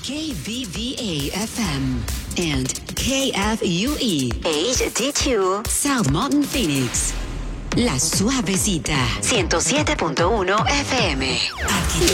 KBVA FM and KFUE HD2 South Mountain Phoenix. La Suavecita 107.1 FM. Aquí